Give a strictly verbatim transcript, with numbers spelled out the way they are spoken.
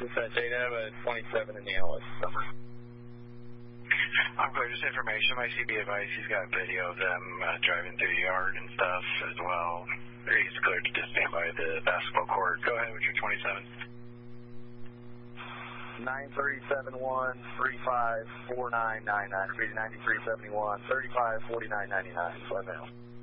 Dispatch eight, I have a twenty-seven in the Alice. I'm clear, just information. My C B advice, he's got video of them uh, driving through the yard and stuff as well. He's cleared to just stand by the basketball court. Go ahead with your twenty-seven. nine three seven one, three five four nine nine nine. Repeat nine three seven one, three five four nine nine nine. Fly mail.